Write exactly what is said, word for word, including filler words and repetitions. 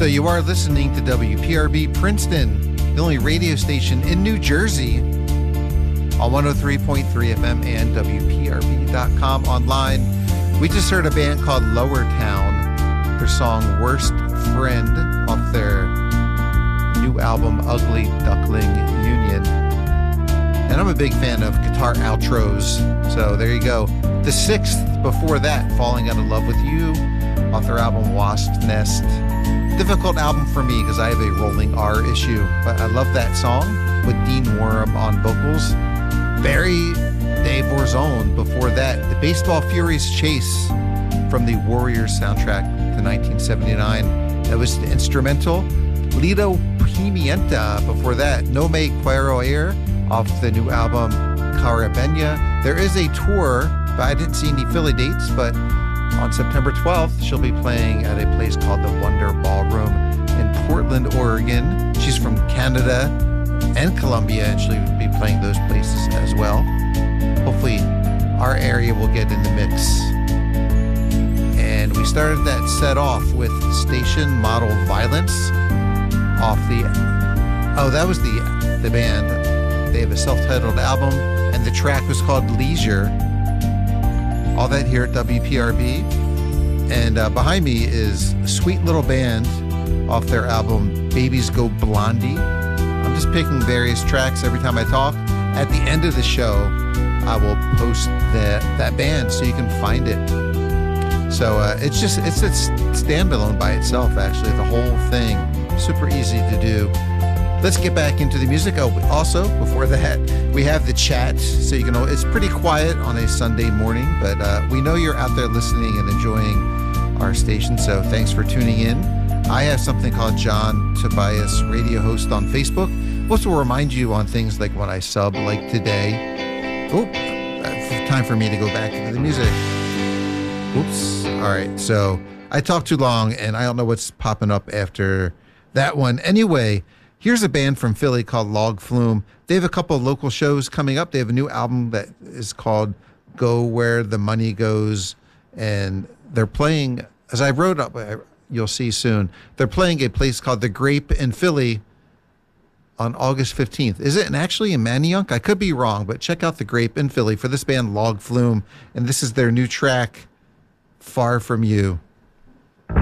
So you are listening to W P R B Princeton, the only radio station in New Jersey, on one oh three point three F M and W P R B dot com online. We just heard a band called Lower Town, their song Worst Friend off their new album Ugly Duckling Union. And I'm a big fan of guitar outros, so there you go. The sixth before that, Falling Out of Love with You, off their album Wasp's Nest. Difficult album for me because I have a rolling R issue, but I love that song with Dean Worm on vocals. Barry Dave Warzone before that, the Baseball Furies Chase from the Warriors soundtrack to nineteen seventy-nine. That was the instrumental. Lido Pimienta before that, No Me Quiero Ir off the new album Carabenia. There is a tour, but I didn't see any Philly dates, but on September twelfth, she'll be playing at a place called the Wonder Ballroom in Portland, Oregon. She's from Canada and Colombia, and she'll be playing those places as well. Hopefully, our area will get in the mix. And we started that set off with Station Model Violence off the... Oh, that was the, the band. They have a self-titled album, and the track was called Leisure. All that here at W P R B. And uh, behind me is a sweet little band off their album Babies Go Blondie. I'm just picking various tracks every time I talk. At the end of the show, I will post that that band so you can find it. So uh, it's just it's it's standalone by itself, actually, the whole thing. Super easy to do. Let's get back into the music. Oh, also, before that, we have the chat, so you can. It's pretty quiet on a Sunday morning, but uh, we know you're out there listening and enjoying our station, so thanks for tuning in. I have something called John Tobias Radio Host on Facebook, which will remind you on things like when I sub, like today. Oh, time for me to go back into the music. Oops. All right, so I talked too long, and I don't know what's popping up after that one. Anyway, here's a band from Philly called Log Flume. They have a couple of local shows coming up. They have a new album that is called Go Where the Money Goes. And they're playing, as I wrote up, you'll see soon, they're playing a place called The Grape in Philly on August fifteenth. Is it actually in Manayunk? I could be wrong, but check out The Grape in Philly for this band Log Flume. And this is their new track, Far From You.